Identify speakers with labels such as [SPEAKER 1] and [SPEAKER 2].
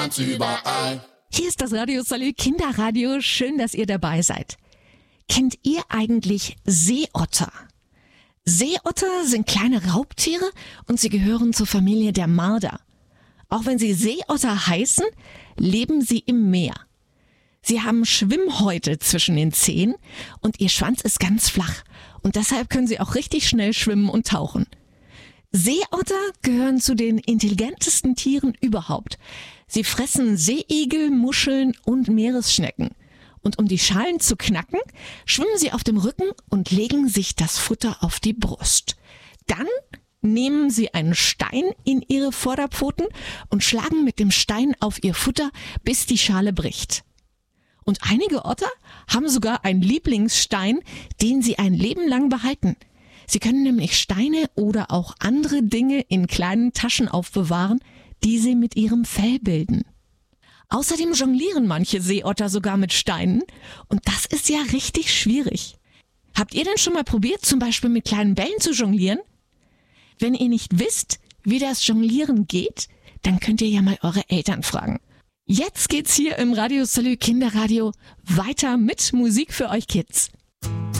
[SPEAKER 1] Überall.
[SPEAKER 2] Hier ist das Radio Salü Kinderradio. Schön, dass ihr dabei seid. Kennt ihr eigentlich Seeotter? Seeotter sind kleine Raubtiere und sie gehören zur Familie der Marder. Auch wenn sie Seeotter heißen, leben sie im Meer. Sie haben Schwimmhäute zwischen den Zehen und ihr Schwanz ist ganz flach und deshalb können sie auch richtig schnell schwimmen und tauchen. Seeotter gehören zu den intelligentesten Tieren überhaupt. Sie fressen Seeigel, Muscheln und Meeresschnecken. Und um die Schalen zu knacken, schwimmen sie auf dem Rücken und legen sich das Futter auf die Brust. Dann nehmen sie einen Stein in ihre Vorderpfoten und schlagen mit dem Stein auf ihr Futter, bis die Schale bricht. Und einige Otter haben sogar einen Lieblingsstein, den sie ein Leben lang behalten. Sie können nämlich Steine oder auch andere Dinge in kleinen Taschen aufbewahren, die sie mit ihrem Fell bilden. Außerdem jonglieren manche Seeotter sogar mit Steinen und das ist ja richtig schwierig. Habt ihr denn schon mal probiert, zum Beispiel mit kleinen Bällen zu jonglieren? Wenn ihr nicht wisst, wie das Jonglieren geht, dann könnt ihr ja mal eure Eltern fragen. Jetzt geht's hier im Radio Salü Kinderradio weiter mit Musik für euch Kids.